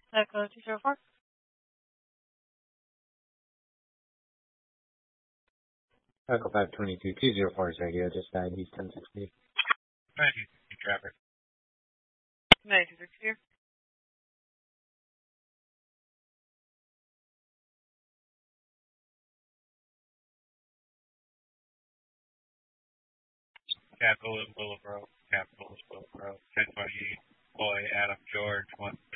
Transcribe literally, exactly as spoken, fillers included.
Echo two zero four. Echo five twenty-two, two zero four is radio, just died, he's ten sixty. ninety sixty traffic. ninety six here. Capital is Willowbrook, Capital is Willowbrook, ten twenty-eight, boy, Adam George, one